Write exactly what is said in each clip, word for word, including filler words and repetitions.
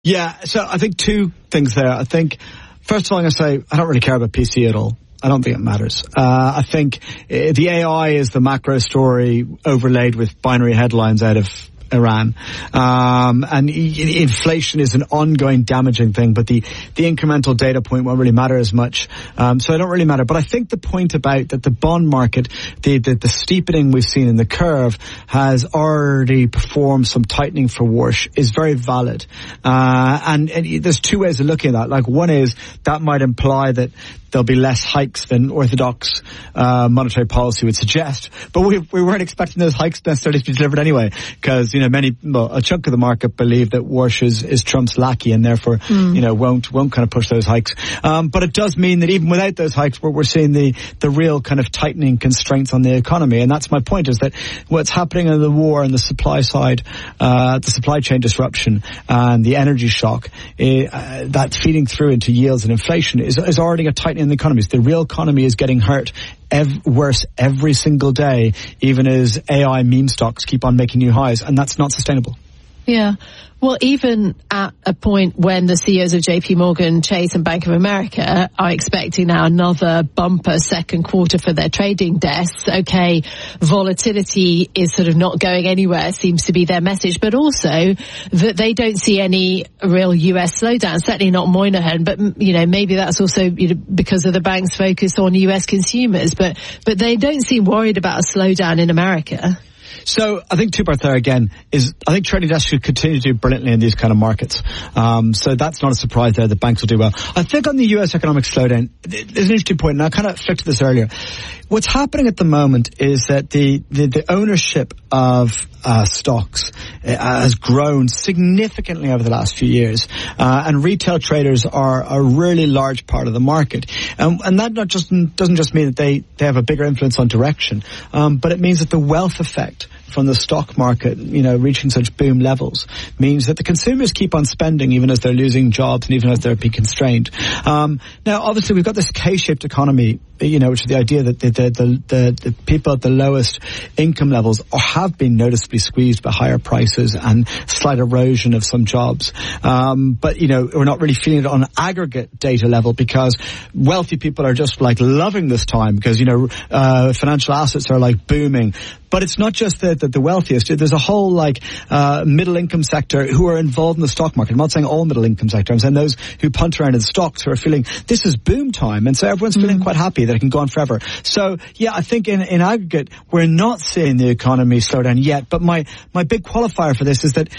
Yeah, so I think two things there. I think, first of all, I'm going to say I don't really care about P C at all. I don't think it matters. Uh, I think uh, the A I is the macro story overlaid with binary headlines out of Iran. Um, and e- inflation is an ongoing damaging thing, but the, the incremental data point won't really matter as much. Um, so it don't really matter. But I think the point about that the bond market, the, the, the steepening we've seen in the curve has already performed some tightening for Warsh is very valid. Uh, and, and there's two ways of looking at that. Like, one is that might imply that there'll be less hikes than orthodox uh, monetary policy would suggest. But we, we weren't expecting those hikes necessarily to be delivered anyway, because, you know, many, well, a chunk of the market believe that Warsh is, is Trump's lackey and therefore, mm. you know, won't won't kind of push those hikes. Um, but it does mean that even without those hikes, we're, we're seeing the, the real kind of tightening constraints on the economy. And that's my point, is that what's happening in the war and the supply side, uh, the supply chain disruption and the energy shock, uh, that feeding through into yields and inflation is, is already a tightening in the economies. The real economy is getting hurt ev- worse every single day, even as A I meme stocks keep on making new highs, and that's not sustainable. Yeah. Well, even at a point when the C E Os of J P Morgan, Chase and Bank of America are expecting now another bumper second quarter for their trading desks, okay, volatility is sort of not going anywhere, seems to be their message, but also that they don't see any real U S slowdown, certainly not Moynihan, but, you know, maybe that's also, you know, because of the bank's focus on U S consumers, but, but they don't seem worried about a slowdown in America. So I think two parts there again is I think trading desks should continue to do brilliantly in these kind of markets. Um, so that's not a surprise there. The banks will do well. I think on the U S economic slowdown, there's an interesting point, and I kind of flicked this earlier. What's happening at the moment is that the, the, the ownership of uh, stocks uh, has grown significantly over the last few years, uh, and retail traders are a really large part of the market. Um, and that not just doesn't just mean that they, they have a bigger influence on direction, um, but it means that the wealth effect from the stock market, you know, reaching such boom levels means that the consumers keep on spending even as they're losing jobs and even as they're being constrained. Um, now, obviously, we've got this K-shaped economy, you know, which is the idea that the, the, the, the, the people at the lowest income levels are, have been noticeably squeezed by higher prices and slight erosion of some jobs. Um, but, you know, we're not really feeling it on aggregate data level because wealthy people are just like loving this time because, you know, uh, financial assets are like booming. But it's not just the, the, the wealthiest. There's a whole like uh, middle income sector who are involved in the stock market. I'm not saying all middle income sector. I'm saying those who punt around in stocks who are feeling this is boom time. And so everyone's mm. feeling quite happy that it can go on forever. So, yeah, I think in, in aggregate, we're not seeing the economy slow down yet. But my, my big qualifier for this is that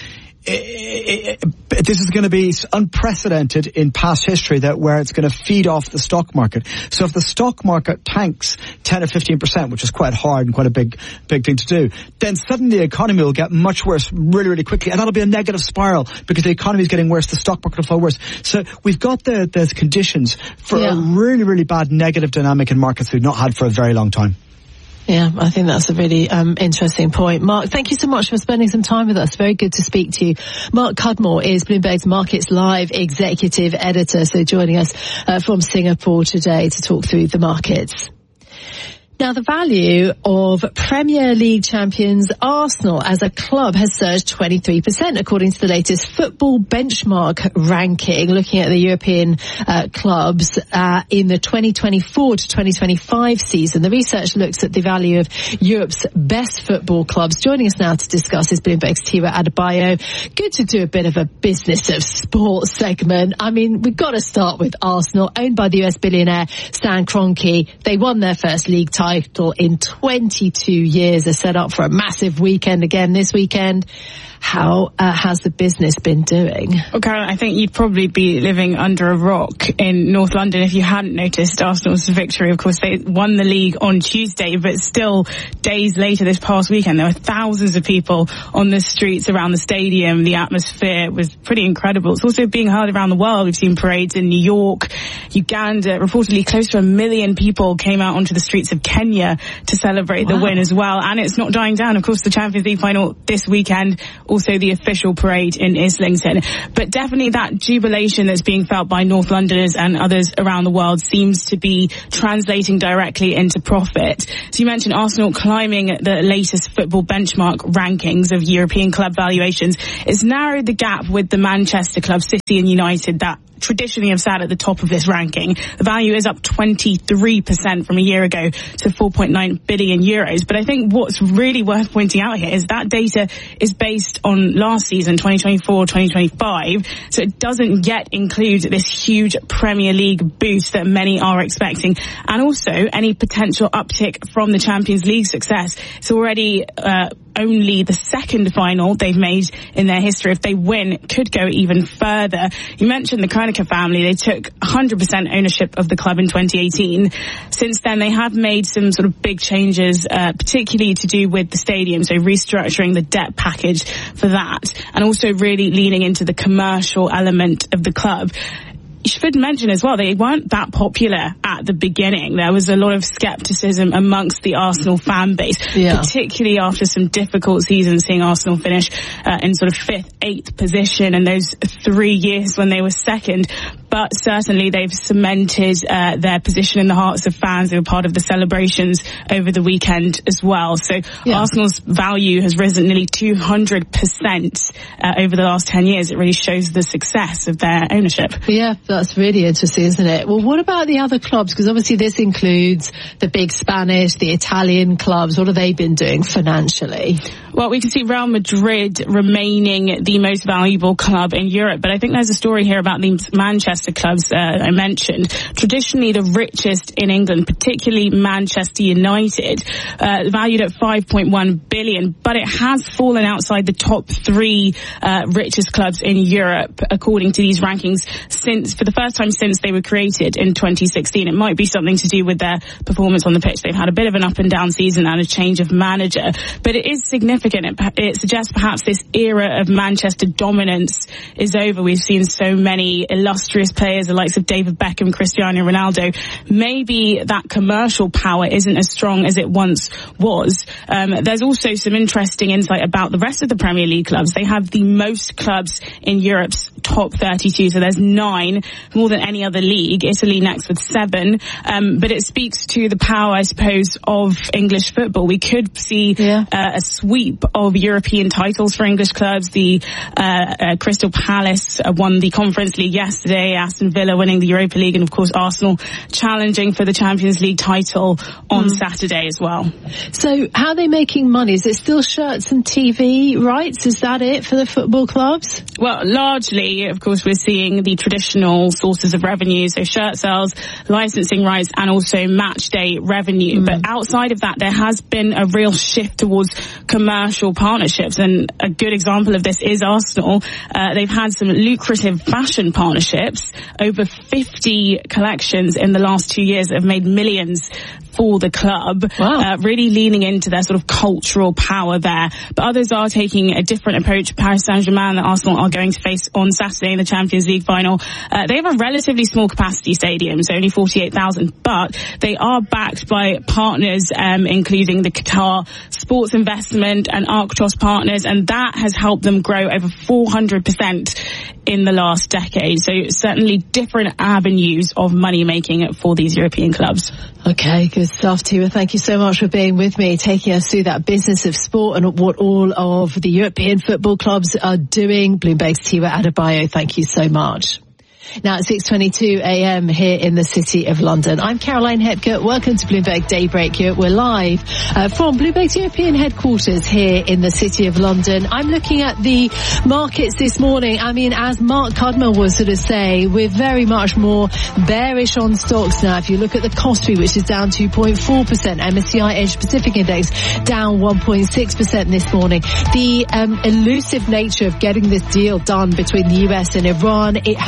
It, it, it, this is going to be unprecedented in past history that where it's going to feed off the stock market. So if the stock market tanks ten or fifteen percent, which is quite hard and quite a big, big thing to do, then suddenly the economy will get much worse really, really quickly. And that'll be a negative spiral because the economy is getting worse. The stock market will fall worse. So we've got the, the conditions for yeah. a really, really bad negative dynamic in markets we've not had for a very long time. Yeah, I think that's a really um, interesting point. Mark, thank you so much for spending some time with us. Very good to speak to you. Mark Cudmore is Bloomberg's Markets Live executive editor, so joining us uh, from Singapore today to talk through the markets. Now, the value of Premier League champions Arsenal as a club has surged twenty-three percent, according to the latest football benchmark ranking, looking at the European uh, clubs uh, in the twenty twenty-four to twenty twenty-five season. The research looks at the value of Europe's best football clubs. Joining us now to discuss is Bloomberg's Tira Adebayo. Good to do a bit of a business of sports segment. I mean, we've got to start with Arsenal, owned by the U S billionaire Stan Kroenke. They won their first league title in twenty-two years. They're set up for a massive weekend again this weekend. How uh, has the business been doing? Well, Caroline, I think you'd probably be living under a rock in North London if you hadn't noticed Arsenal's victory. Of course, they won the league on Tuesday, but still days later this past weekend, there were thousands of people on the streets around the stadium. The atmosphere was pretty incredible. It's also being heard around the world. We've seen parades in New York, Uganda. Reportedly close to a million people came out onto the streets of Kenya to celebrate wow. the win as well. And it's not dying down. Of course, the Champions League final this weekend also the official parade in Islington. But definitely that jubilation that's being felt by North Londoners and others around the world seems to be translating directly into profit. So you mentioned Arsenal climbing the latest football benchmark rankings of European club valuations. It's narrowed the gap with the Manchester clubs, City and United, that traditionally have sat at the top of this ranking. The value is up twenty-three percent from a year ago to four point nine billion euros. But I think what's really worth pointing out here is that data is based on last season, twenty twenty-four twenty twenty-five. So it doesn't yet include this huge Premier League boost that many are expecting. And also any potential uptick from the Champions League success. It's already uh, only the second final they've made in their history. If they win, it could go even further. You mentioned the Kroenke family. They took one hundred percent ownership of the club in twenty eighteen. Since then, they have made some sort of big changes, uh, particularly to do with the stadium, so restructuring the debt package for that, and also really leaning into the commercial element of the club. You should mention as well, they weren't that popular at the beginning. There was a lot of skepticism amongst the Arsenal fan base, yeah. particularly after some difficult seasons, seeing Arsenal finish uh, in sort of fifth, eighth position in those three years when they were second. But certainly they've cemented uh, their position in the hearts of fans who were part of the celebrations over the weekend as well. So yeah. Arsenal's value has risen nearly two hundred percent uh, over the last ten years. It really shows the success of their ownership. Yeah, that's really interesting, isn't it? Well, what about the other clubs? Because obviously this includes the big Spanish, the Italian clubs. What have they been doing financially? Well, we can see Real Madrid remaining the most valuable club in Europe. But I think there's a story here about the Manchester clubs uh, I mentioned. Traditionally the richest in England, particularly Manchester United, uh, valued at five point one billion. But it has fallen outside the top three uh, richest clubs in Europe, according to these rankings, since for the first time since they were created in twenty sixteen. It might be something to do with their performance on the pitch. They've had a bit of an up and down season and a change of manager. But it is significant. It, it suggests perhaps this era of Manchester dominance is over. We've seen so many illustrious players, the likes of David Beckham, Cristiano Ronaldo. Maybe that commercial power isn't as strong as it once was. Um, there's also some interesting insight about the rest of the Premier League clubs. They have the most clubs in Europe's top thirty-two, so there's nine, more than any other league. Italy next with seven. Um, but it speaks to the power, I suppose, of English football. We could see yeah. uh, a sweep of European titles for English clubs. The uh, uh, Crystal Palace uh, won the Conference League yesterday, Aston Villa winning the Europa League, and of course Arsenal challenging for the Champions League title on mm. Saturday as well. So how are they making money? Is it still shirts and T V rights? Is that it for the football clubs? Well, largely, of course, we're seeing the traditional sources of revenue, so shirt sales, licensing rights, and also match day revenue. Mm. But outside of that, there has been a real shift towards commercial partnerships, and a good example of this is Arsenal. Uh, they've had some lucrative fashion partnerships, over fifty collections in the last two years that have made millions for the club, wow. uh, really leaning into their sort of cultural power there. But others are taking a different approach. Paris Saint-Germain that Arsenal are going to face on Saturday in the Champions League final. Uh, they have a relatively small capacity stadium, so only forty-eight thousand, but they are backed by partners, um, including the Qatar Sports Investment and Arctos partners, and that has helped them grow over four hundred percent in the last decade. So certainly different avenues of money making for these European clubs. Okay, good stuff, Tiwa. Thank you so much for being with me, taking us through that business of sport and what all of the European football clubs are doing. Bloomberg's Tiwa Adebayo, thank you so much. Now at six twenty-two a m here in the City of London. I'm Caroline Hepker. Welcome to Bloomberg Daybreak. We're live uh, from Bloomberg's European headquarters here in the City of London. I'm looking at the markets this morning. I mean, as Mark Cudmore was sort of say, we're very much more bearish on stocks now. If you look at the Kospi, which is down two point four percent, M S C I Asia Pacific Index down one point six percent this morning. The um, elusive nature of getting this deal done between the U S and Iran, it has meant a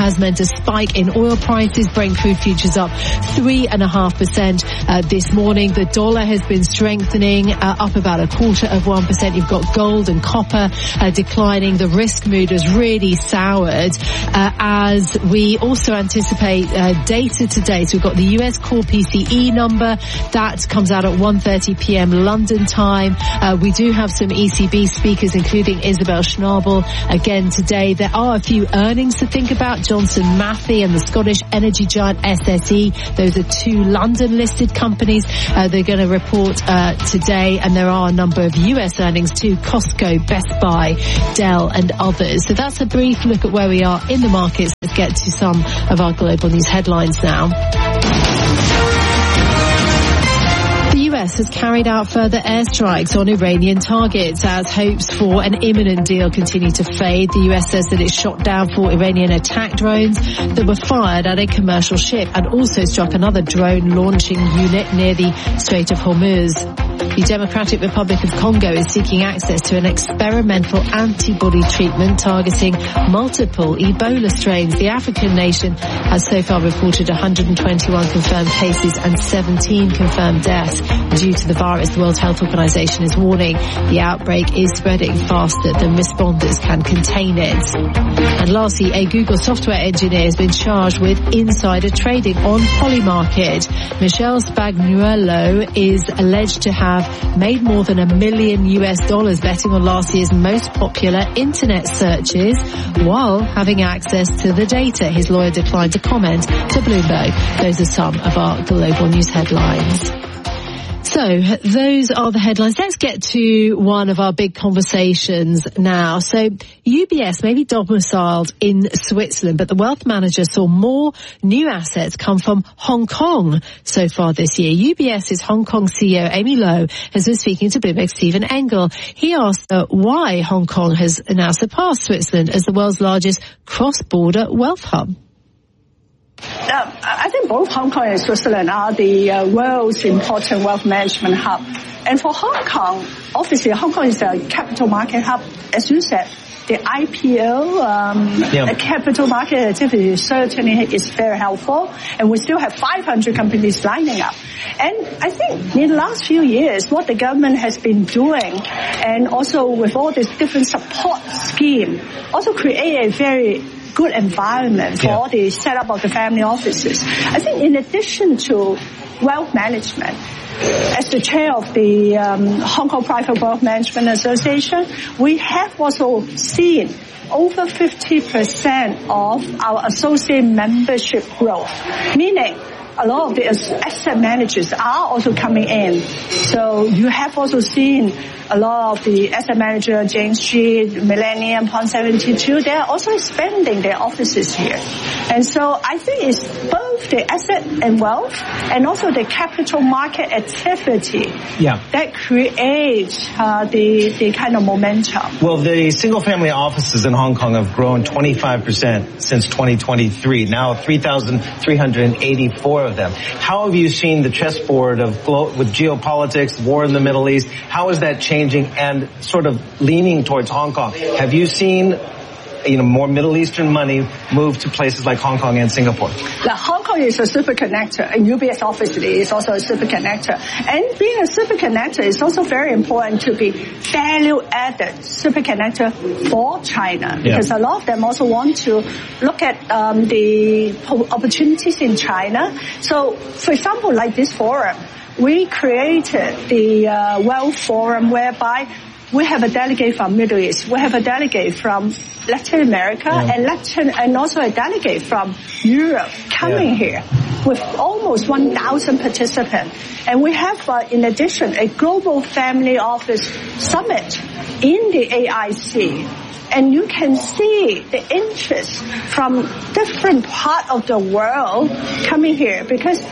a spike in oil prices. Brent crude futures up three and a half percent uh, this morning. The dollar has been strengthening, uh, up about a quarter of one percent. You've got gold and copper uh, declining. The risk mood has really soured uh, as we also anticipate uh, data today. So we've got the U S core P C E number that comes out at one thirty p.m. London time. Uh, we do have some E C B speakers, including Isabel Schnabel again today. There are a few earnings to think about. Johnson Matthey and the Scottish energy giant S S E. Those are two London-listed companies. Uh, they're going to report uh, today, and there are a number of U S earnings too. Costco, Best Buy, Dell, and others. So that's a brief look at where we are in the markets. Let's get to some of our global news headlines now. The U S has carried out further airstrikes on Iranian targets as hopes for an imminent deal continue to fade. The U S says that it shot down four Iranian attack drones that were fired at a commercial ship and also struck another drone launching unit near the Strait of Hormuz. The Democratic Republic of Congo is seeking access to an experimental antibody treatment targeting multiple Ebola strains. The African nation has so far reported one hundred twenty-one confirmed cases and seventeen confirmed deaths due to the virus. The World Health Organization is warning the outbreak is spreading faster than responders can contain it. And lastly, a Google software engineer has been charged with insider trading on Polymarket. Michelle Spagnuolo is alleged to have made more than a million U S dollars betting on last year's most popular internet searches while having access to the data. His lawyer declined to comment to Bloomberg. Those are some of our global news headlines. So those are the headlines. Let's get to one of our big conversations now. So U B S may be domiciled in Switzerland, but the wealth manager saw more new assets come from Hong Kong so far this year. UBS's Hong Kong C E O Amy Low has been speaking to Bloomberg's Stephen Engel. He asked uh, why Hong Kong has now surpassed Switzerland as the world's largest cross-border wealth hub. Uh, I think both Hong Kong and Switzerland are the uh, world's important wealth management hub. And for Hong Kong, obviously Hong Kong is a capital market hub. As you said, the I P O, um, yeah. the capital market activity certainly is very helpful. And we still have five hundred companies lining up. And I think in the last few years, what the government has been doing, and also with all this different support scheme, also create a very good environment for yeah. the setup of the family offices. I think in addition to wealth management, as the chair of the um, Hong Kong Private Wealth Management Association, we have also seen over fifty percent of our associate membership growth, meaning a lot of the asset managers are also coming in. So you have also seen a lot of the asset manager, James Street, Millennium, Pond seventy-two, they are also expanding their offices here. And so I think it's both the asset and wealth and also the capital market activity yeah. that creates uh, the, the kind of momentum. Well, the single-family offices in Hong Kong have grown twenty-five percent since twenty twenty-three, now three thousand three hundred eighty-four of them. How have you seen the chessboard of glo- with geopolitics, war in the Middle East, how is that changing and sort of leaning towards Hong Kong? Have you seen, you know, more Middle Eastern money move to places like Hong Kong and Singapore? Now, Hong Kong is a super connector, and U B S obviously is also a super connector. And being a super connector is also very important to be value-added super connector for China, because yeah. a lot of them also want to look at um, the opportunities in China. So, for example, like this forum, we created the uh, Wealth Forum whereby we have a delegate from Middle East, we have a delegate from Latin America, yeah. and Latin, and also a delegate from Europe coming yeah. here with almost one thousand participants. And we have, uh, in addition, a global family office summit in the A I C. And you can see the interest from different parts of the world coming here, because I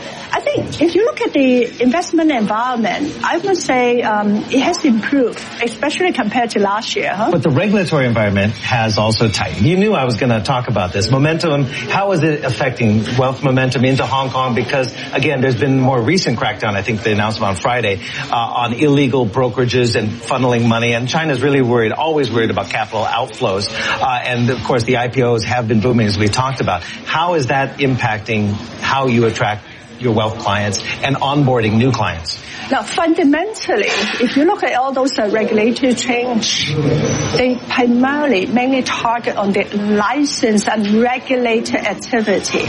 think if you look at the investment environment, I would say um, it has improved, especially compared to last year. Huh? But the regulatory environment has also tightened. You knew I was going to talk about this. Momentum, how is it affecting wealth momentum into Hong Kong? Because, again, there's been more recent crackdown, I think they announced on Friday, uh, on illegal brokerages and funneling money. And China's really worried, always worried about capital outflows. Uh, and, of course, the I P Os have been booming, as we talked about. How is that impacting how you attract your wealth clients and onboarding new clients? Now, fundamentally, if you look at all those uh, regulatory change, they primarily mainly target on the licensed and regulated activity.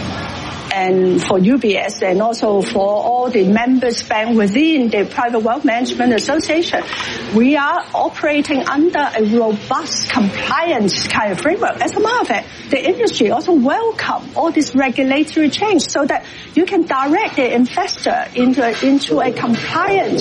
And for U B S and also for all the members bank within the Private Wealth Management Association, we are operating under a robust compliance kind of framework. As a matter of fact, the industry also welcome all this regulatory change so that you can direct the investor into a, into a compliant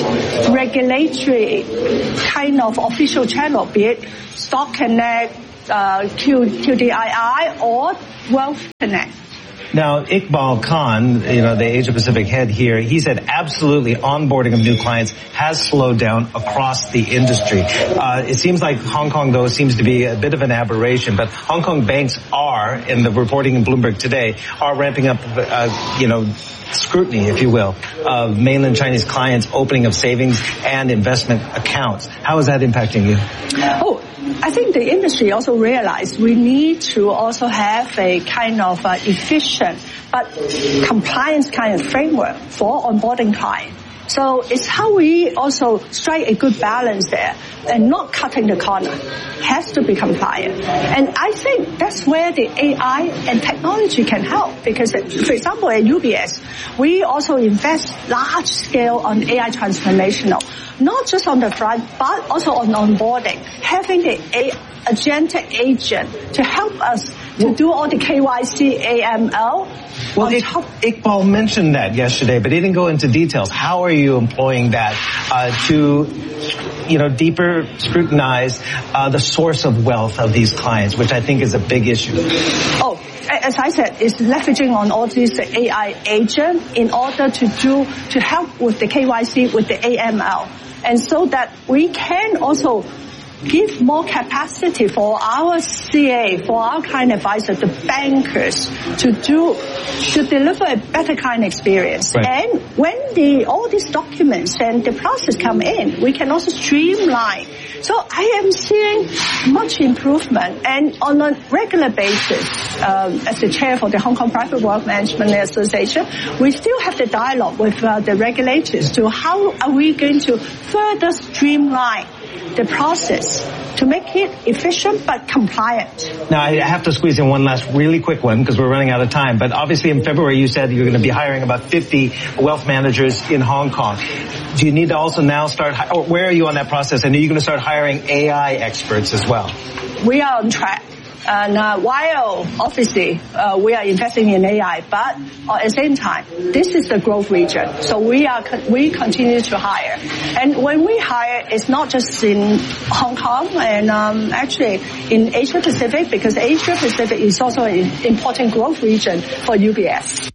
regulatory kind of official channel, be it Stock Connect, uh, Q, QDII, or Wealth Connect. Now, Iqbal Khan, you know, the Asia Pacific head here, he said absolutely onboarding of new clients has slowed down across the industry. Uh, it seems like Hong Kong, though, seems to be a bit of an aberration, but Hong Kong banks are, in the reporting in Bloomberg today, are ramping up, uh, you know, scrutiny, if you will, of mainland Chinese clients opening of savings and investment accounts. How is that impacting you? Oh, I think the industry also realized we need to also have a kind of uh, efficient but compliance kind of framework for onboarding clients. So it's how we also strike a good balance there and not cutting the corner. Has to be compliant. And I think that's where the A I and technology can help because, for example, at U B S, we also invest large scale on A I transformational, not just on the front, but also on onboarding, having the A- agentic agent to help us to well, do all the K Y C, A M L. Well, Ik- Iqbal mentioned that yesterday, but he didn't go into details. How are you employing that uh, to, you know, deeper scrutinize uh, the source of wealth of these clients, which I think is a big issue? Oh, as I said, it's leveraging on all these A I agents in order to do to help with the K Y C, with the A M L, and so that we can also give more capacity for our C A, for our client advisor, the bankers, to do, to deliver a better client experience. Right. And when the, all these documents and the process come in, we can also streamline. So I am seeing much improvement, and on a regular basis, um, as the chair for the Hong Kong Private Wealth Management Association, we still have the dialogue with uh, the regulators to how are we going to further streamline the process to make it efficient but compliant. Now, I have to squeeze in one last really quick one because we're running out of time. But obviously in February you said you're going to be hiring about fifty wealth managers in Hong Kong. Do you need to also now start, or where are you on that process? And are you going to start hiring A I experts as well? We are on track. And uh, while obviously uh, we are investing in A I, but uh, at the same time, this is the growth region. So we are we continue to hire, and when we hire, it's not just in Hong Kong and um, actually in Asia Pacific, because Asia Pacific is also an important growth region for U B S.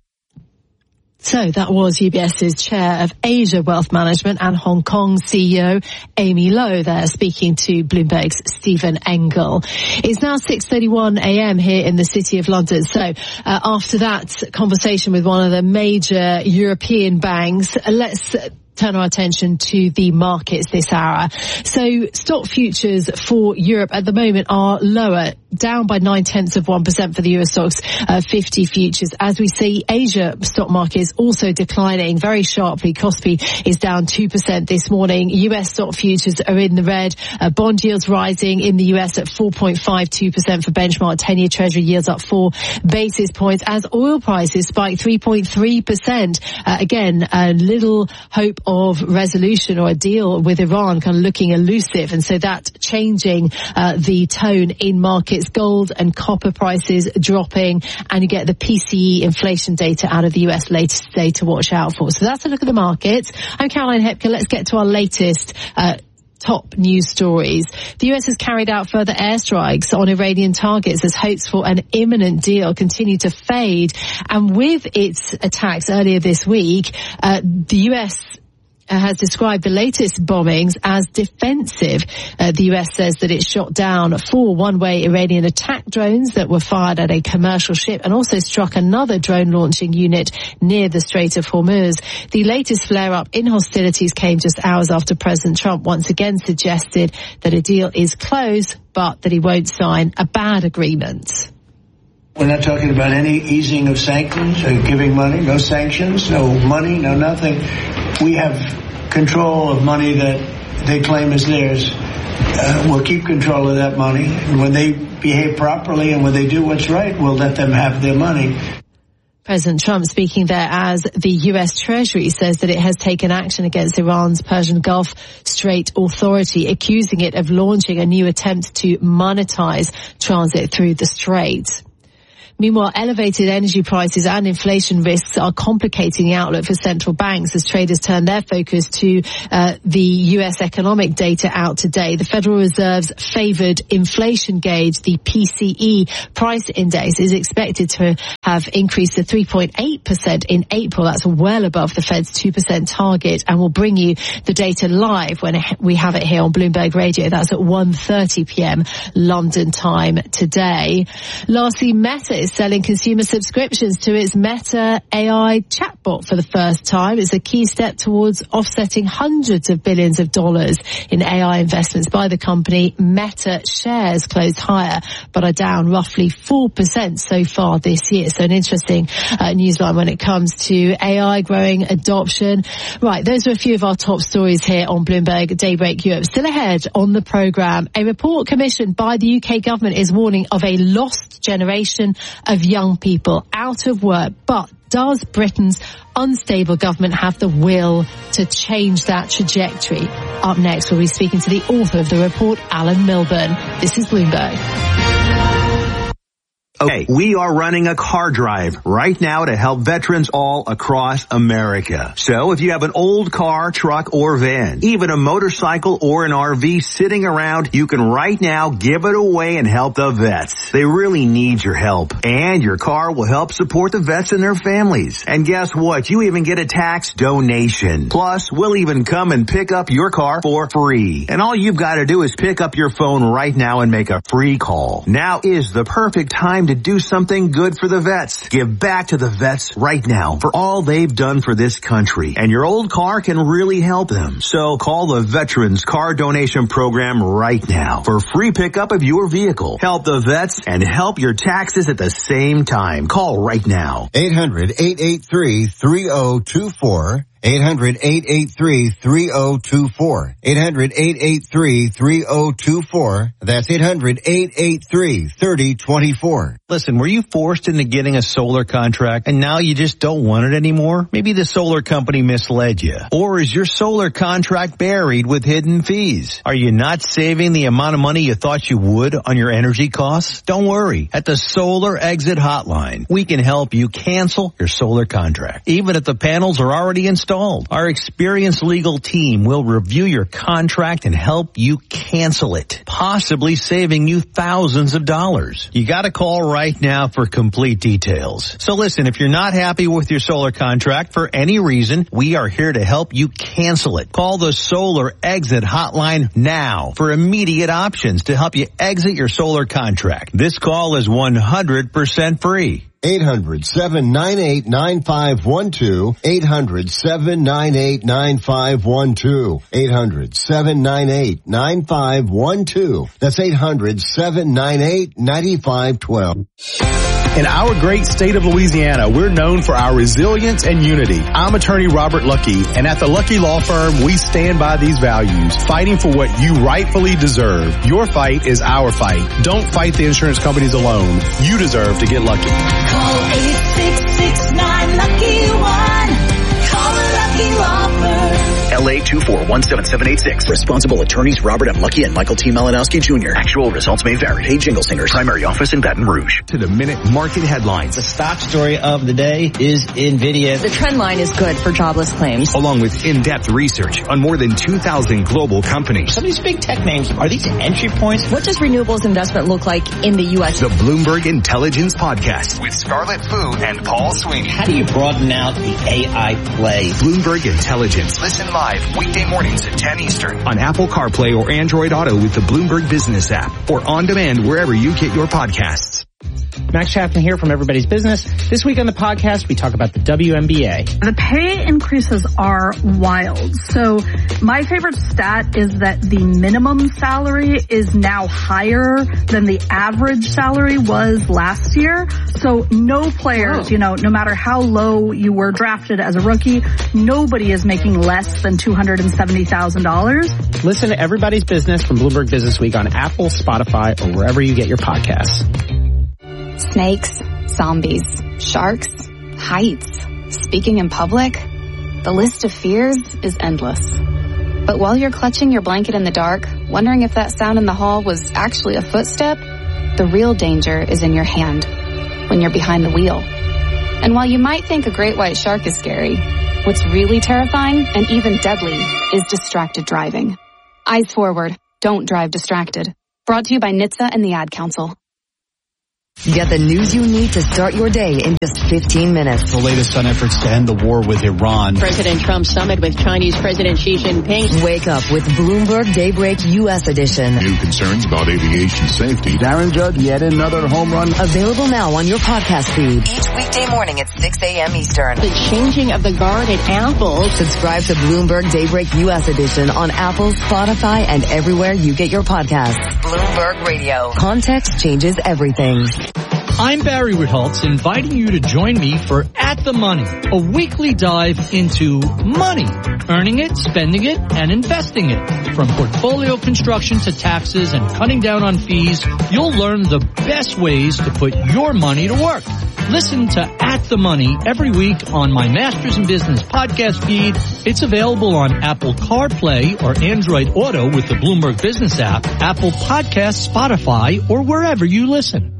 So that was UBS's chair of Asia Wealth Management and Hong Kong C E O Amy Low there speaking to Bloomberg's Stephen Engel. It's now six thirty-one a.m. here in the City of London. So uh, after that conversation with one of the major European banks, uh, let's turn our attention to the markets this hour. So stock futures for Europe at the moment are lower, down by nine tenths of one percent for the Euro Stoxx uh, fifty futures. As we see, Asia stock market is also declining very sharply. Kospi is down two percent this morning. U S stock futures are in the red. Uh, bond yields rising in the U S at four point five two percent for benchmark. ten-year Treasury yields up four basis points as oil prices spike three point three percent. Uh, again, a little hope of resolution or a deal with Iran kind of looking elusive, and so that's changing uh, the tone in markets. Gold and copper prices dropping, and you get the P C E inflation data out of the U S later today to watch out for. So that's a look at the markets. I'm Caroline Hepker. Let's get to our latest uh top news stories. The U S has carried out further airstrikes on Iranian targets as hopes for an imminent deal continue to fade. And with its attacks earlier this week, uh, the U S has described the latest bombings as defensive. Uh, the U S says that it shot down four one-way Iranian attack drones that were fired at a commercial ship and also struck another drone launching unit near the Strait of Hormuz. The latest flare-up in hostilities came just hours after President Trump once again suggested that a deal is close, but that he won't sign a bad agreement. We're not talking about any easing of sanctions or giving money, no sanctions, no money, no nothing. We have control of money that they claim is theirs. Uh, we'll keep control of that money. And when they behave properly and when they do what's right, we'll let them have their money. President Trump speaking there as the U S Treasury says that it has taken action against Iran's Persian Gulf Strait Authority, accusing it of launching a new attempt to monetize transit through the strait. Meanwhile, elevated energy prices and inflation risks are complicating the outlook for central banks as traders turn their focus to uh, the U S economic data out today. The Federal Reserve's favored inflation gauge, the P C E price index, is expected to have increased to three point eight percent in April. That's well above the Fed's two percent target, and we'll bring you the data live when we have it here on Bloomberg Radio. That's at one thirty p.m. London time today. Lastly, Meta is selling consumer subscriptions to its Meta A I chatbot for the first time. It's a key step towards offsetting hundreds of billions of dollars in A I investments by the company. Meta shares closed higher, but are down roughly four percent so far this year. So an interesting uh, newsline when it comes to A I growing adoption. Right, those are a few of our top stories here on Bloomberg Daybreak Europe. Still ahead on the programme, a report commissioned by the U K government is warning of a lost generation of young people out of work. But does Britain's unstable government have the will to change that trajectory? Up next, we'll be speaking to the author of the report, Alan Milburn. This is Bloomberg. Okay, we are running a car drive right now to help veterans all across America. So if you have an old car, truck, or van, even a motorcycle or an R V sitting around, you can right now give it away and help the vets. They really need your help. And your car will help support the vets and their families. And guess what? You even get a tax donation. Plus, we'll even come and pick up your car for free. And all you've got to do is pick up your phone right now and make a free call. Now is the perfect time to do something good for the vets. Give back to the vets right now for all they've done for this country. And your old car can really help them. So call the Veterans Car Donation Program right now for free pickup of your vehicle. Help the vets and help your taxes at the same time. Call right now. eight hundred, eight eight three, three oh two four. eight hundred, eight eight three, three oh two four. eight hundred, eight eight three, three oh two four. That's eight hundred, eight eight three, three oh two four. Listen, were you forced into getting a solar contract and now you just don't want it anymore? Maybe the solar company misled you. Or is your solar contract buried with hidden fees? Are you not saving the amount of money you thought you would on your energy costs? Don't worry. At the Solar Exit Hotline, we can help you cancel your solar contract, even if the panels are already installed. Our experienced legal team will review your contract and help you cancel it, possibly saving you thousands of dollars. You got to call right now for complete details. So listen, if you're not happy with your solar contract for any reason, we are here to help you cancel it. Call the Solar Exit Hotline now for immediate options to help you exit your solar contract. This call is one hundred percent free. eight hundred, seven nine eight, nine five one two. eight hundred, seven nine eight, nine five one two. eight hundred, seven nine eight, nine five one two. That's eight hundred, seven nine eight, nine five one two. In our great state of Louisiana, we're known for our resilience and unity. I'm attorney Robert Lucky, and at the Lucky Law Firm, we stand by these values, fighting for what you rightfully deserve. Your fight is our fight. Don't fight the insurance companies alone. You deserve to get lucky. Call eight six six nine, lucky one. Call the Lucky Law Firm. L A two four one seven seven eight six. Responsible attorneys Robert M. Lucky and Michael T. Malinowski Junior Actual results may vary. Hey, Jingle Singers. Primary office in Baton Rouge. To the minute market headlines. The stock story of the day is NVIDIA. The trend line is good for jobless claims. Along with in-depth research on more than two thousand global companies. Some of these big tech names, are these entry points? What does renewables investment look like in the U S? The Bloomberg Intelligence Podcast with Scarlett Fu and Paul Sweeney. How do you broaden out the A I play? Bloomberg Intelligence. Listen live weekday mornings at ten Eastern on Apple CarPlay or Android Auto with the Bloomberg Business app or on demand wherever you get your podcasts. Max Chapman here from Everybody's Business. This week on the podcast, we talk about the W N B A. The pay increases are wild. So my favorite stat is that the minimum salary is now higher than the average salary was last year. So no players, Whoa. you know, no matter how low you were drafted as a rookie, nobody is making less than two hundred seventy thousand dollars. Listen to Everybody's Business from Bloomberg Business Week on Apple, Spotify, or wherever you get your podcasts. Snakes, zombies, sharks, heights, speaking in public. The list of fears is endless. But while you're clutching your blanket in the dark, wondering if that sound in the hall was actually a footstep, the real danger is in your hand, when you're behind the wheel. And while you might think a great white shark is scary, what's really terrifying and even deadly is distracted driving. Eyes forward, don't drive distracted. Brought to you by N H T S A and the Ad Council. Get the news you need to start your day in just fifteen minutes. The latest on efforts to end the war with Iran. President Trump summit with Chinese President Xi Jinping. Wake up with Bloomberg Daybreak U S edition. New concerns about aviation safety. Darren Judd, yet another home run. Available now on your podcast feed. Each weekday morning at six a.m. Eastern. The changing of the guard at Apple. Subscribe to Bloomberg Daybreak U S edition on Apple, Spotify, and everywhere you get your podcasts. Bloomberg Radio. Context changes everything. I'm Barry Ritholtz, inviting you to join me for At the Money, a weekly dive into money, earning it, spending it, and investing it. From portfolio construction to taxes and cutting down on fees, you'll learn the best ways to put your money to work. Listen to At the Money every week on my Masters in Business podcast feed. It's available on Apple CarPlay or Android Auto with the Bloomberg Business app, Apple Podcasts, Spotify, or wherever you listen.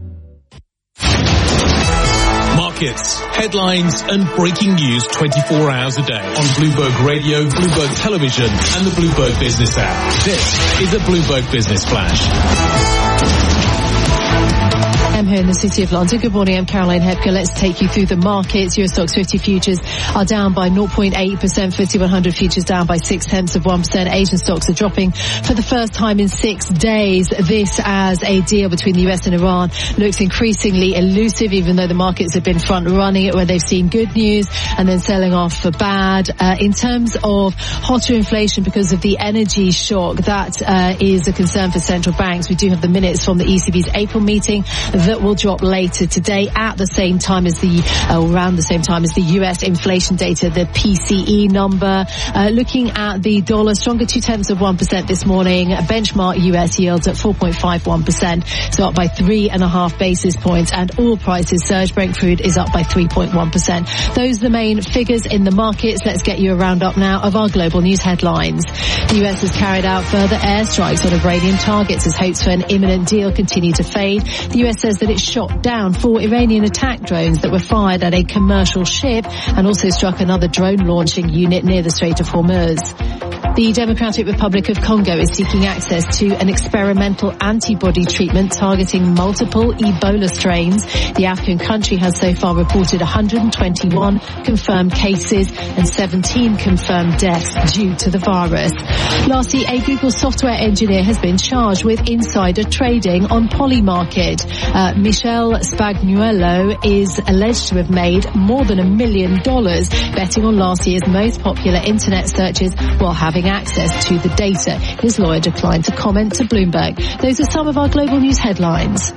Markets, headlines, and breaking news twenty-four hours a day on Bloomberg Radio, Bloomberg Television, and the Bloomberg Business app. This is a Bloomberg Business Flash. I'm here in the City of London. Good morning, I'm Caroline Hepker. Let's take you through the markets. Euro Stoxx fifty futures are down by zero point eight percent. F T S E one hundred futures down by six tenths of one percent. Asian stocks are dropping for the first time in six days. This as a deal between the U S and Iran looks increasingly elusive, even though the markets have been front running it where they've seen good news and then selling off for bad. Uh, in terms of hotter inflation because of the energy shock, that uh, is a concern for central banks. We do have the minutes from the E C B's April meeting that will drop later today at the same time as the, uh, around the same time as the U S inflation data, the P C E number. Uh, looking at the dollar, stronger two tenths of one percent this morning. Benchmark U S yields at four point five one percent, so up by three and a half basis points, and oil prices surge. Brent crude is up by three point one percent. Those are the main figures in the markets. Let's get you a roundup now of our global news headlines. The U S has carried out further airstrikes on Iranian targets as hopes for an imminent deal continue to fade. The U S says that it shot down four Iranian attack drones that were fired at a commercial ship and also struck another drone launching unit near the Strait of Hormuz. The Democratic Republic of Congo is seeking access to an experimental antibody treatment targeting multiple Ebola strains. The African country has so far reported one hundred twenty-one confirmed cases and seventeen confirmed deaths due to the virus. Lastly, a Google software engineer has been charged with insider trading on Polymarket. Uh, Michel Spagnuolo is alleged to have made more than a million dollars betting on last year's most popular internet searches while having access to the data. His lawyer declined to comment to Bloomberg. Those are some of our global news headlines.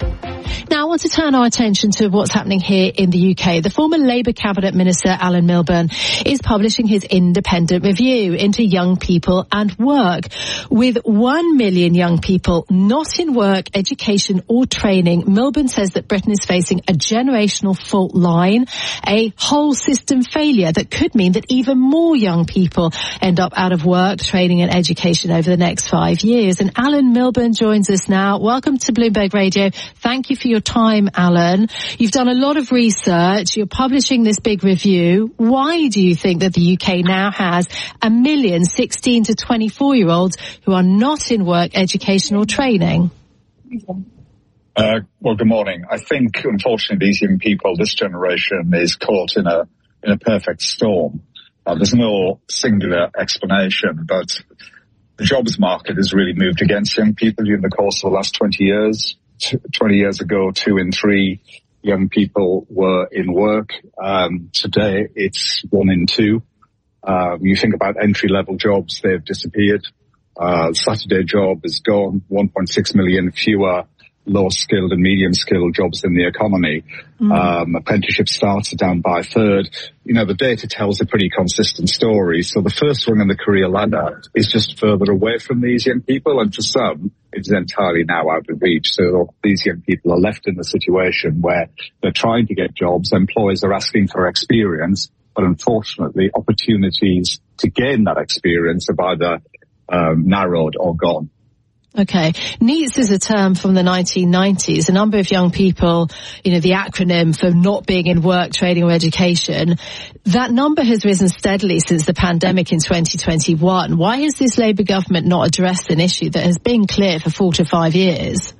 Now, I want to turn our attention to what's happening here in the U K. The former Labour Cabinet Minister, Alan Milburn, is publishing his independent review into young people and work. With one million young people not in work, education or training, Milburn says that Britain is facing a generational fault line, a whole system failure that could mean that even more young people end up out of work, training and education over the next five years. And Alan Milburn joins us now. Welcome to Bloomberg Radio. Thank you for your time, Alan. You've done a lot of research. You're publishing this big review. Why do you think that the U K now has a million sixteen to twenty-four year olds who are not in work, education or training? Uh, well, good morning. I think, unfortunately, these young people, this generation, is caught in a in a perfect storm. Uh, there's no singular explanation, but the jobs market has really moved against young people during the course of the last twenty years. twenty years ago, two in three young people were in work. Um, today, it's one in two. Uh, you think about entry-level jobs, they've disappeared. Uh, Saturday job is gone, one point six million fewer low-skilled and medium-skilled jobs in the economy. Mm. Um, apprenticeship starts are down by a third. You know, the data tells a pretty consistent story. So the first rung in the career ladder is just further away from these young people, and for some, it's entirely now out of reach. So these young people are left in the situation where they're trying to get jobs, employers are asking for experience, but unfortunately, opportunities to gain that experience have either um, narrowed or gone. Okay. NEETs is a term from the nineteen nineties. A number of young people, you know, the acronym for not being in work, training or education, that number has risen steadily since the pandemic in twenty twenty-one. Why has this Labour government not addressed an issue that has been clear for four to five years?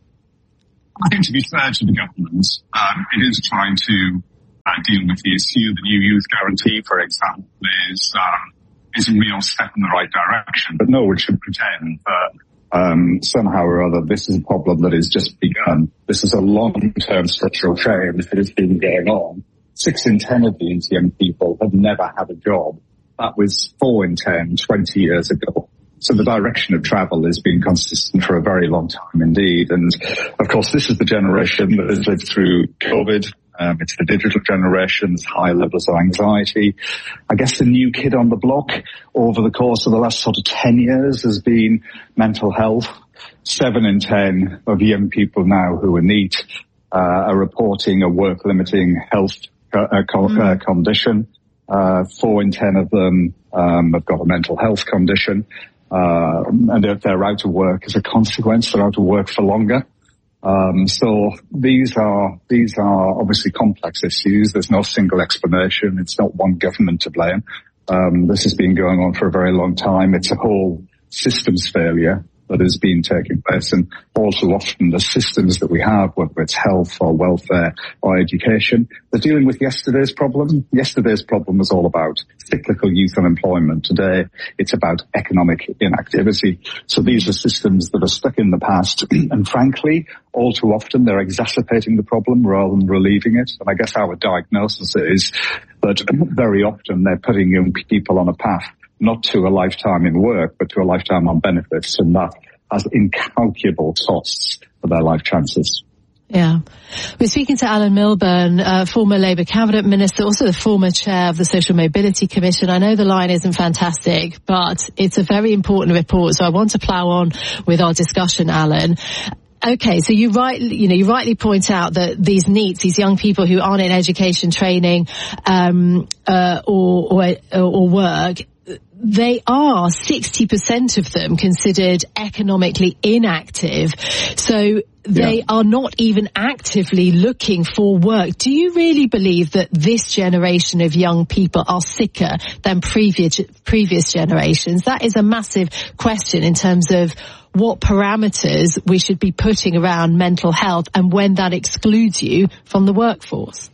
I think, to be fair to the government, um, it is trying to uh, deal with the issue. The new youth guarantee, for example, is, um, is a real step in the right direction. But no one should pretend that Um, somehow or other, this is a problem that has just begun. This is a long-term structural change that has been going on. Six in ten of these young people have never had a job. That was four in ten, twenty years ago. So the direction of travel has been consistent for a very long time indeed. And of course, this is the generation that has lived through COVID. Um, it's the digital generation's high levels of anxiety. I guess the new kid on the block over the course of the last sort of ten years has been mental health. Seven in ten of young people now who are NEET uh, are reporting a work-limiting health uh, co- mm. uh, condition. Uh, four in ten of them um, have got a mental health condition. Uh, and if they're out of work as a consequence, they're out of work for longer. Um, so these are, these are obviously complex issues. There's no single explanation. It's not one government to blame. Um, this has been going on for a very long time. It's a whole systems failure that has been taking place, and all too often the systems that we have, whether it's health or welfare or education, they're dealing with yesterday's problem. Yesterday's problem was all about cyclical youth unemployment. Today, it's about economic inactivity. So these are systems that are stuck in the past, and frankly, all too often they're exacerbating the problem rather than relieving it. And I guess our diagnosis is that very often they're putting young people on a path not to a lifetime in work, but to a lifetime on benefits, and that has incalculable costs for their life chances. Yeah. We're speaking to Alan Milburn, uh, former Labour Cabinet Minister, also the former chair of the Social Mobility Commission. I know the line isn't fantastic, but it's a very important report, so I want to plough on with our discussion, Alan. Okay, so you right, you know, you rightly point out that these NEETs, these young people who aren't in education, training, um, uh, or, or, or work, they are sixty percent of them considered economically inactive. So they yeah. are not even actively looking for work. Do you really believe that this generation of young people are sicker than previous, previous generations? That is a massive question in terms of what parameters we should be putting around mental health and when that excludes you from the workforce.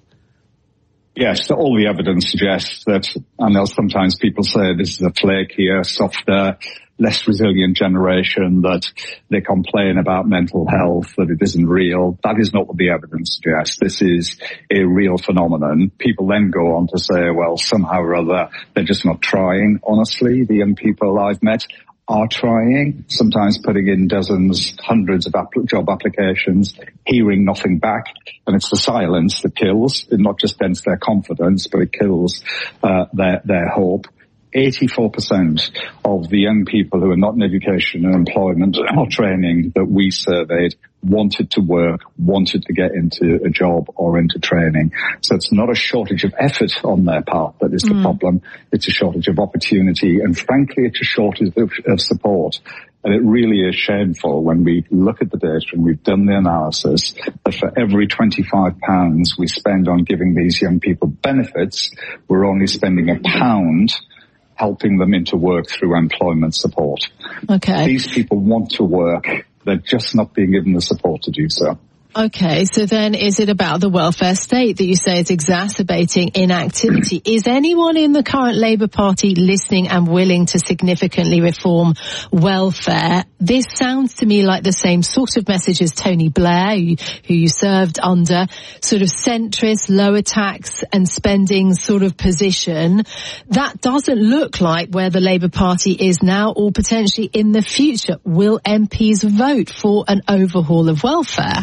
Yes, so all the evidence suggests that, I know sometimes people say this is a flakier, softer, less resilient generation, that they complain about mental health, that it isn't real. That is not what the evidence suggests. This is a real phenomenon. People then go on to say, well, somehow or other, they're just not trying. Honestly, the young people I've met, are trying, sometimes putting in dozens, hundreds of app- job applications, hearing nothing back. And it's the silence that kills. It not just dents their confidence, but it kills uh, their, their hope. eighty-four percent of the young people who are not in education and employment or training that we surveyed wanted to work, wanted to get into a job or into training. So it's not a shortage of effort on their part that is the mm. problem. It's a shortage of opportunity, and frankly, it's a shortage of, of support. And it really is shameful when we look at the data and we've done the analysis that for every twenty-five pounds we spend on giving these young people benefits, we're only spending a pound helping them into work through employment support. Okay. These people want to work. They're just not being given the support to do so. Okay, so then is it about the welfare state that you say is exacerbating inactivity? Is anyone in the current Labour Party listening and willing to significantly reform welfare? This sounds to me like the same sort of message as Tony Blair, who, who you served under, sort of centrist, lower tax and spending sort of position. That doesn't look like where the Labour Party is now or potentially in the future. Will M Ps vote for an overhaul of welfare?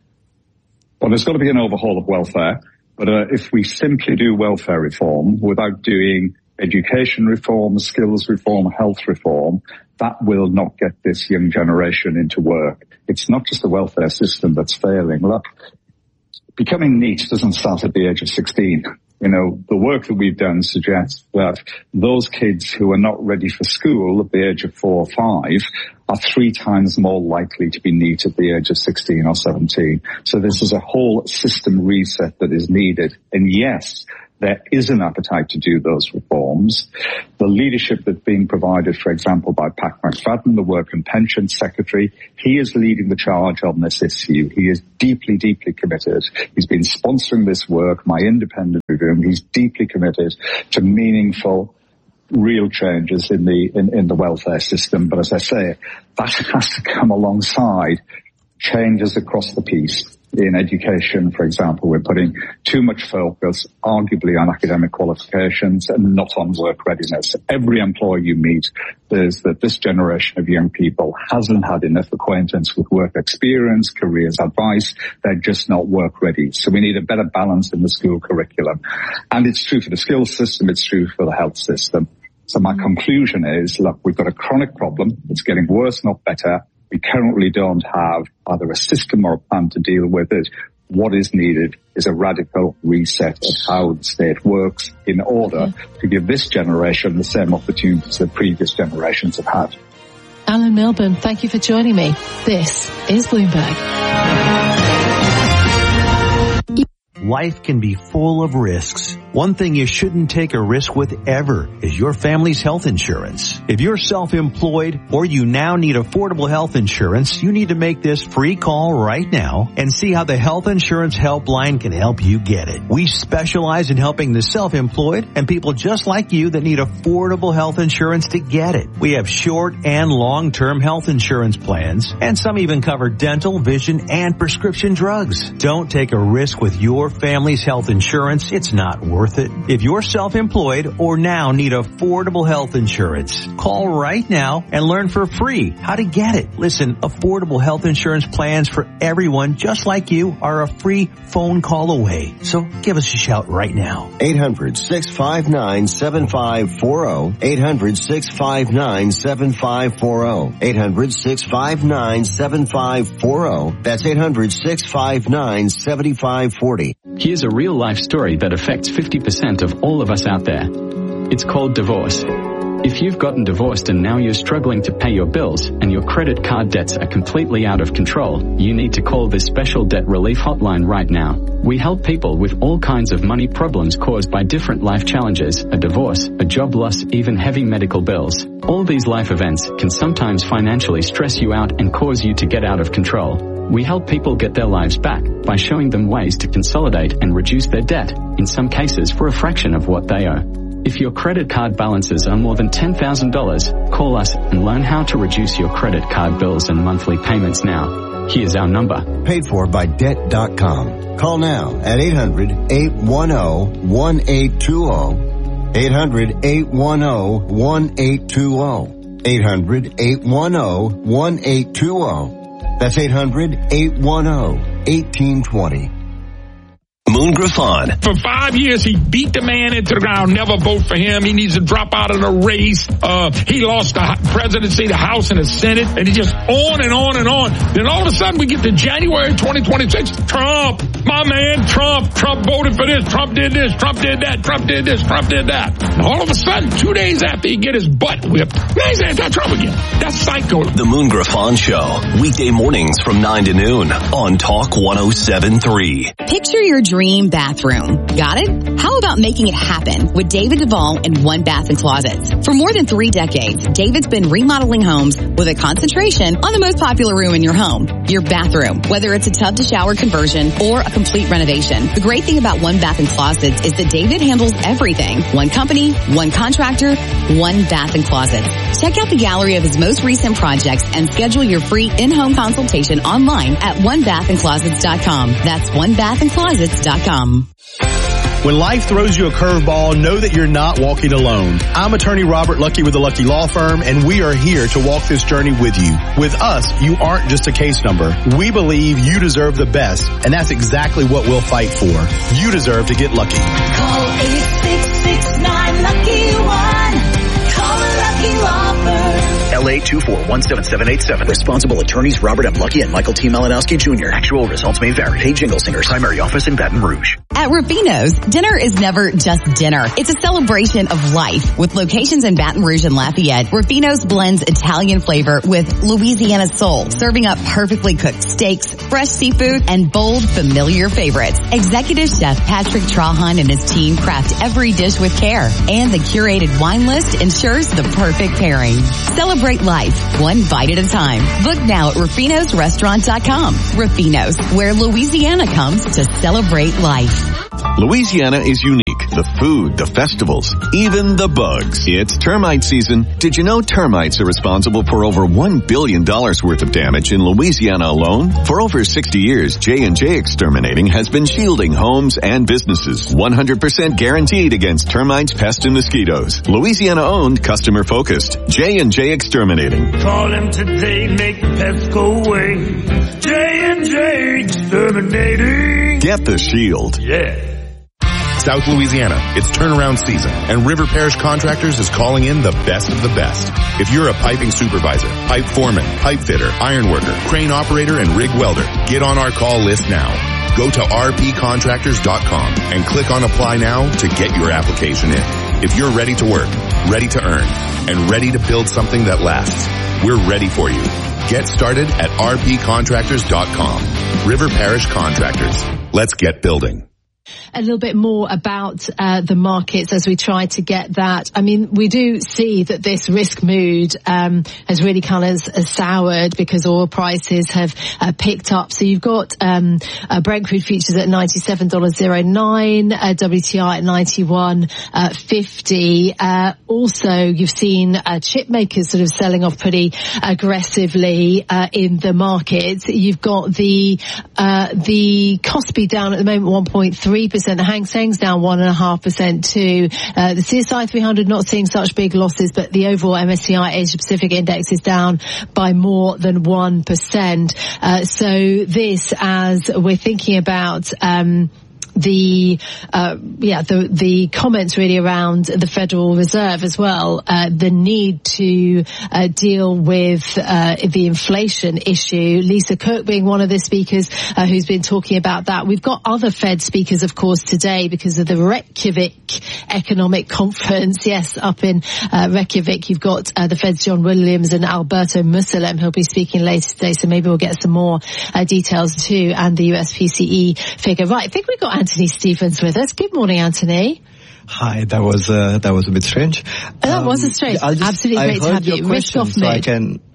Well, there's got to be an overhaul of welfare, but uh, if we simply do welfare reform without doing education reform, skills reform, health reform, that will not get this young generation into work. It's not just the welfare system that's failing. Look, becoming NEET doesn't start at the age of sixteen. You know, the work that we've done suggests that those kids who are not ready for school at the age of four or five are three times more likely to be NEET at the age of sixteen or seventeen. So this is a whole system reset that is needed. And yes, there is an appetite to do those reforms. The leadership that's being provided, for example, by Pat McFadden, the Work and Pension Secretary, he is leading the charge on this issue. He is deeply, deeply committed. He's been sponsoring this work, my independent review. He's deeply committed to meaningful, real changes in the in, in the welfare system. But as I say, that has to come alongside changes across the piece. In education, for example, we're putting too much focus, arguably, on academic qualifications and not on work readiness. Every employer you meet is that this generation of young people hasn't had enough acquaintance with work experience, careers advice. They're just not work ready. So we need a better balance in the school curriculum. And it's true for the skills system. It's true for the health system. So my conclusion is, look, we've got a chronic problem. It's getting worse, not better. We currently don't have either a system or a plan to deal with it. What is needed is a radical reset of how the state works in order to give this generation the same opportunities that previous generations have had. Alan Milburn, thank you for joining me. This is Bloomberg. Life can be full of risks. One thing you shouldn't take a risk with ever is your family's health insurance. If you're self-employed or you now need affordable health insurance, you need to make this free call right now and see how the Health Insurance Helpline can help you get it. We specialize in helping the self-employed and people just like you that need affordable health insurance to get it. We have short and long-term health insurance plans, and some even cover dental, vision, and prescription drugs. Don't take a risk with your family's health insurance. It's not worth it. If you're self-employed or now need affordable health insurance, call right now and learn for free how to get it. Listen, affordable health insurance plans for everyone just like you are a free phone call away. So give us a shout right now. eight hundred, six five nine, seven five four zero. eight hundred, six five nine, seven five four zero. eight hundred, six five nine, seven five four zero. That's eight hundred, six five nine, seven five four zero. Here's a real-life story that affects fifty percent of all of us out there. It's called divorce. If you've gotten divorced and now you're struggling to pay your bills and your credit card debts are completely out of control, you need to call this special debt relief hotline right now. We help people with all kinds of money problems caused by different life challenges, a divorce, a job loss, even heavy medical bills. All these life events can sometimes financially stress you out and cause you to get out of control. We help people get their lives back by showing them ways to consolidate and reduce their debt, in some cases for a fraction of what they owe. If your credit card balances are more than ten thousand dollars, call us and learn how to reduce your credit card bills and monthly payments now. Here's our number. Paid for by debt dot com. Call now at eight hundred, eight one zero, one eight two zero. eight hundred, eight one zero, one eight two zero. eight hundred, eight one zero, one eight two zero. That's eight hundred, eight one zero, one eight two zero. Moon Griffon. For five years, he beat the man into the ground. Never vote for him. He needs to drop out of the race. Uh, he lost the presidency, the House, and the Senate, and he just on and on and on. Then all of a sudden, we get to January twenty twenty-six. Trump, my man, Trump. Trump voted for this. Trump did this. Trump did that. Trump did this. Trump did that. And all of a sudden, two days after he get his butt whipped, now he's anti-Trump again. That's psycho. The Moon Griffon Show. Weekday mornings from nine to noon on Talk one oh seven three. Picture your dream bathroom. Got it? How about making it happen with David Duvall and One Bath and Closets? For more than three decades, David's been remodeling homes with a concentration on the most popular room in your home, your bathroom, whether it's a tub to shower conversion or a complete renovation. The great thing about One Bath and Closets is that David handles everything. One company, one contractor, One Bath and Closets. Check out the gallery of his most recent projects and schedule your free in-home consultation online at one bath and closets dot com. That's one bath and closets dot com. When life throws you a curveball, know that you're not walking alone. I'm attorney Robert Lucky with the Lucky Law Firm, and we are here to walk this journey with you. With us, you aren't just a case number. We believe you deserve the best, and that's exactly what we'll fight for. You deserve to get lucky. Call eight six six nine lucky one. Call a Lucky Law Firm. L A two four one seven seven eight seven. Responsible attorneys Robert M. Lucky and Michael T. Malinowski Junior Actual results may vary. Paid Jingle Singers. Primary office in Baton Rouge. At Rufino's, dinner is never just dinner. It's a celebration of life. With locations in Baton Rouge and Lafayette, Rufino's blends Italian flavor with Louisiana soul, serving up perfectly cooked steaks, fresh seafood, and bold, familiar favorites. Executive Chef Patrick Trahan and his team craft every dish with care, and the curated wine list ensures the perfect pairing. Celebrate life, one bite at a time. Book now at rufinos restaurant dot com. Rufino's, where Louisiana comes to celebrate life. Louisiana is unique. The food, the festivals, even the bugs. It's termite season. Did you know termites are responsible for over one billion dollars worth of damage in Louisiana alone? For over sixty years, J and J Exterminating has been shielding homes and businesses. one hundred percent guaranteed against termites, pests, and mosquitoes. Louisiana-owned, customer-focused. J and J Exterminating. Call them today, make the pests go away. J and J Exterminating. Get the shield. Yeah. South Louisiana, it's turnaround season, and River Parish Contractors is calling in the best of the best. If you're a piping supervisor, pipe foreman, pipe fitter, iron worker, crane operator, and rig welder, get on our call list now. Go to r p contractors dot com and click on Apply Now to get your application in. If you're ready to work, ready to earn, and ready to build something that lasts, we're ready for you. Get started at r p contractors dot com. River Parish Contractors. Let's get building. A little bit more about uh, the markets as we try to get that. I mean, we do see that this risk mood um, has really kind of uh, soured because oil prices have uh, picked up. So you've got um, uh, Brent crude futures at ninety-seven dollars oh nine, uh, W T I at ninety-one fifty. Uh, also, you've seen uh, chip makers sort of selling off pretty aggressively uh, in the markets. You've got the uh, the Kospi down at the moment one point three percent. The Hang Seng's down one point five percent too. Uh, the C S I three hundred not seeing such big losses, but the overall M S C I Asia Pacific Index is down by more than one percent. Uh, so this, as we're thinking about um the uh yeah the the comments really around the Federal Reserve as well, uh the need to uh deal with uh the inflation issue. Lisa Cook being one of the speakers uh, who's been talking about that. We've got other Fed speakers, of course, today because of the Reykjavik Economic Conference. Yes, up in uh, Reykjavik, you've got uh, the Fed's John Williams and Alberto Musalem who'll be speaking later today, so maybe we'll get some more uh, details too, and the U S P C E figure. Right, I think we've got Anthony Stevens with us. Good morning, Anthony. Hi, that was uh, that was a bit strange. Oh, that um, was a strange. Just, Absolutely I great to have you. Risk off so I can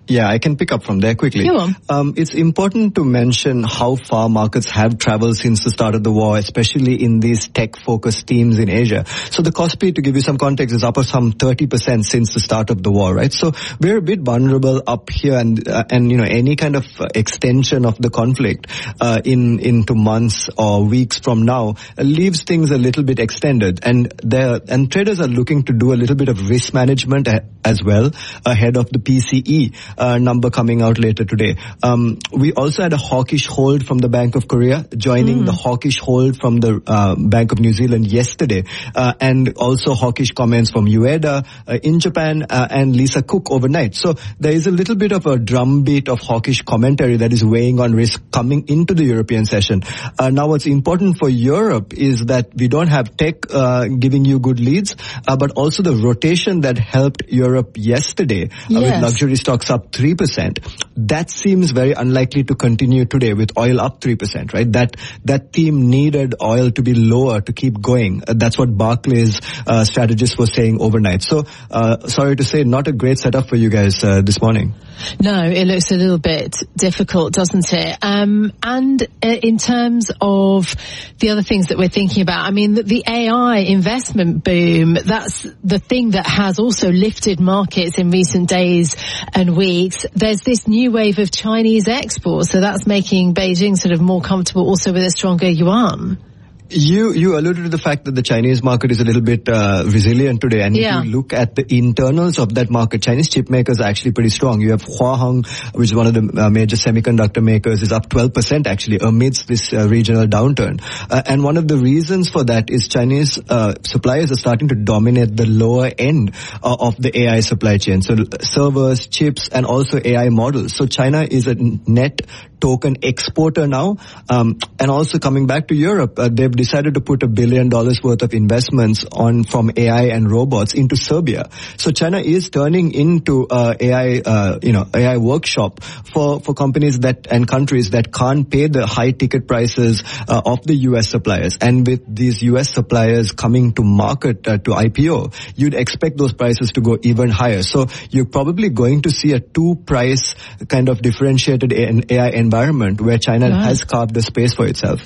Yeah, I can pick up from there quickly. Go on. Um, it's important to mention how far markets have traveled since the start of the war, especially in these tech-focused themes in Asia. So the Kospi, to give you some context, is up of some thirty percent since the start of the war, right? So we're a bit vulnerable up here, and uh, and you know any kind of uh, extension of the conflict uh, in into months or weeks from now uh, leaves things a little bit extended, and there and traders are looking to do a little bit of risk management a, as well ahead of the P C E. Uh, number coming out later today. Um, we also had a hawkish hold from the Bank of Korea, joining mm. the hawkish hold from the uh, Bank of New Zealand yesterday, uh, and also hawkish comments from Ueda uh, in Japan uh, and Lisa Cook overnight. So there is a little bit of a drumbeat of hawkish commentary that is weighing on risk coming into the European session. Uh, now what's important for Europe is that we don't have tech uh, giving you good leads, uh, but also the rotation that helped Europe yesterday uh, yes. with luxury stocks up three percent. That seems very unlikely to continue today with oil up three percent, right? That that theme needed oil to be lower to keep going. Uh, that's what Barclays uh, strategist was saying overnight. So, uh, sorry to say, not a great setup for you guys uh, this morning. No, it looks a little bit difficult, doesn't it? Um, and uh, in terms of the other things that we're thinking about, I mean, the, the A I investment boom, that's the thing that has also lifted markets in recent days and weeks. There's this new wave of Chinese exports, so that's making Beijing sort of more comfortable also with a stronger yuan. You you alluded to the fact that the Chinese market is a little bit uh, resilient today, and yeah. if you look at the internals of that market, Chinese chip makers are actually pretty strong. You have Huaheng, which is one of the uh, major semiconductor makers, is up twelve percent actually amidst this uh, regional downturn. Uh, and one of the reasons for that is Chinese uh, suppliers are starting to dominate the lower end uh, of the A I supply chain. So servers, chips, and also A I models. So China is a net token exporter now. Um, and also coming back to Europe, uh, they've decided to put a billion dollars worth of investments on from A I and robots into Serbia. So China is turning into uh, A I, uh, you know, A I workshop for, for companies that and countries that can't pay the high ticket prices uh, of the U S suppliers. And with these U S suppliers coming to market uh, to I P O, you'd expect those prices to go even higher. So you're probably going to see a two price kind of differentiated A I environment where China right. has carved a space for itself.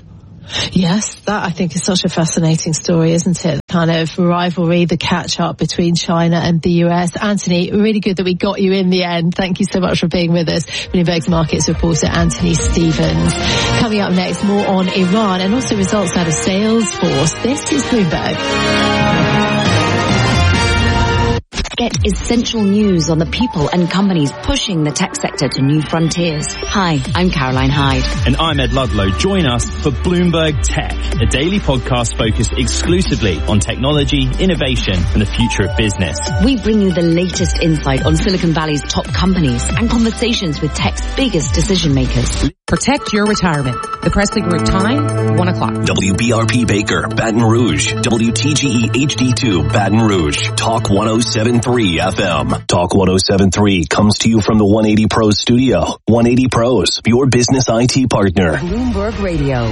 Yes, that I think is such a fascinating story, isn't it? Kind of rivalry, the catch up between China and the U S. Anthony, really good that we got you in the end. Thank you so much for being with us. Bloomberg's markets reporter Anthony Stevens. Coming up next, more on Iran and also results out of Salesforce. This is Bloomberg. Get essential news on the people and companies pushing the tech sector to new frontiers. Hi, I'm Caroline Hyde. And I'm Ed Ludlow. Join us for Bloomberg Tech, a daily podcast focused exclusively on technology, innovation, and the future of business. We bring you the latest insight on Silicon Valley's top companies and conversations with tech's biggest decision makers. Protect your retirement. The Presley Group time, one o'clock. W B R P Baker, Baton Rouge. W T G E H D two, Baton Rouge. Talk one oh seven point three F M. Talk one oh seven point three comes to you from the one eighty Pros studio. one eighty Pros, your business I T partner. Bloomberg Radio.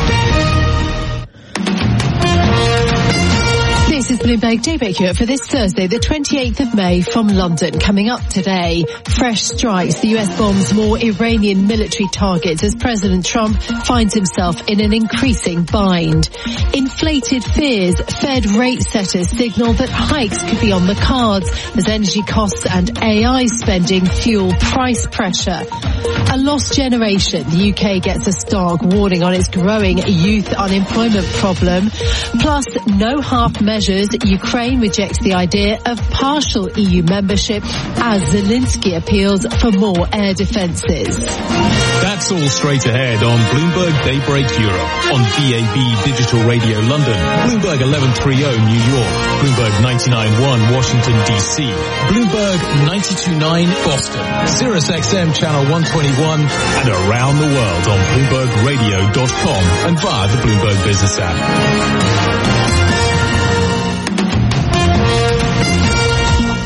This is Bloomberg Daybreak here for this Thursday, the twenty-eighth of May from London. Coming up today, fresh strikes. The U S bombs more Iranian military targets as President Trump finds himself in an increasing bind. Inflated fears. Fed rate setters signal that hikes could be on the cards as energy costs and A I spending fuel price pressure. A lost generation. The U K gets a stark warning on its growing youth unemployment problem. Plus, no half measures. Ukraine rejects the idea of partial E U membership as Zelensky appeals for more air defences. That's all straight ahead on Bloomberg Daybreak Europe, on D A B Digital Radio London, Bloomberg eleven thirty New York, Bloomberg ninety-nine point one Washington D C, Bloomberg ninety-two point nine Boston, Sirius X M Channel one twenty-one, and around the world on Bloomberg Radio dot com and via the Bloomberg Business app. Good morning.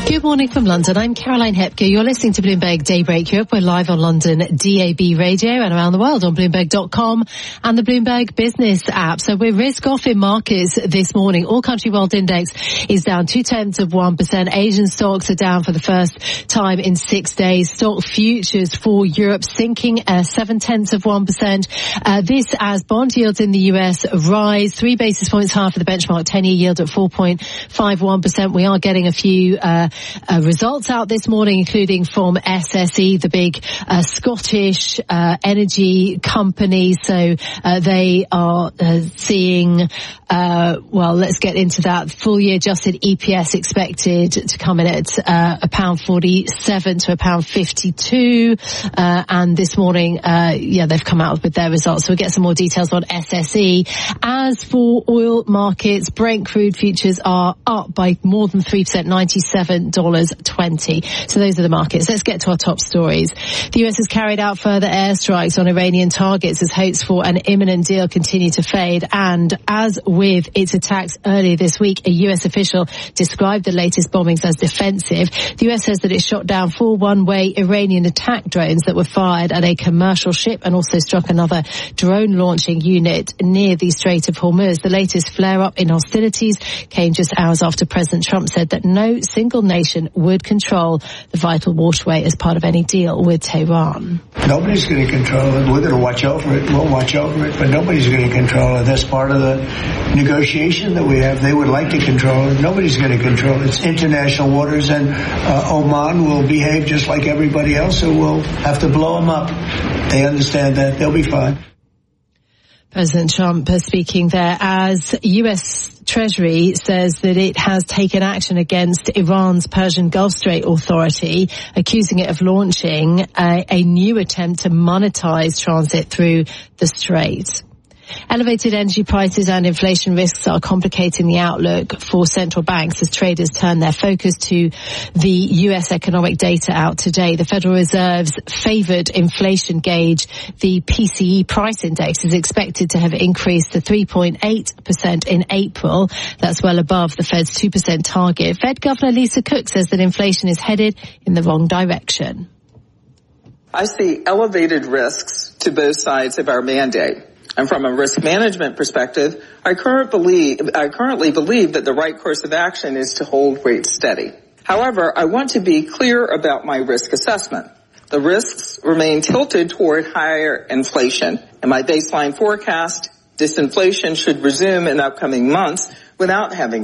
morning from London. I'm Caroline Hepker. You're listening to Bloomberg Daybreak Europe. We're live on London D A B radio and around the world on Bloomberg dot com and the Bloomberg Business app. So we're risk off in markets this morning. All country world index is down two tenths of one percent. Asian stocks are down for the first time in six days. Stock futures for Europe sinking uh, seven tenths of one percent. Uh, this as bond yields in the U S rise three basis points higher for the benchmark ten-year yield at four point five one percent. We are getting a few uh, uh, results out this morning, including from S S E, the big uh, Scottish uh, energy company. So uh, they are uh, seeing, uh, well, let's get into that. Full year adjusted E P S expected to come in at uh, a pound forty-seven to a pound fifty-two. Uh, and this morning, uh, yeah, they've come out with their results. So we'll get some more details on S S E. As for oil markets, Brent crude futures are up by more than three percent, ninety-seven dollars twenty. So those are the markets. Let's get to our top stories. The U S has carried out further airstrikes on Iranian targets as hopes for an imminent deal continue to fade. And as with its attacks earlier this week, a U S official described the latest bombings as defensive. The U S says that it shot down four one-way Iranian attack drones that were fired at a commercial ship and also struck another drone launching unit near the Strait of Hormuz. The latest flare-up in hostilities came just hours after President Trump said that no single nation would control the vital waterway as part of any deal with Tehran. Nobody's going to control it. We're going to watch over it. We'll watch over it, but nobody's going to control it. That's part of the negotiation that we have. They would like to control it. Nobody's going to control it. It's international waters, and uh, Oman will behave just like everybody else, so we'll have to blow them up. They understand that. They'll be fine. President Trump speaking there as U S Treasury says that it has taken action against Iran's Persian Gulf Strait Authority, accusing it of launching a, a new attempt to monetize transit through the strait. Elevated energy prices and inflation risks are complicating the outlook for central banks as traders turn their focus to the U S economic data out today. The Federal Reserve's favored inflation gauge, the P C E price index, is expected to have increased to three point eight percent in April. That's well above the Fed's two percent target. Fed Governor Lisa Cook says that inflation is headed in the wrong direction. I see elevated risks to both sides of our mandate. And from a risk management perspective, I, current believe, I currently believe that the right course of action is to hold rates steady. However, I want to be clear about my risk assessment. The risks remain tilted toward higher inflation. In my baseline forecast, disinflation should resume in upcoming months without having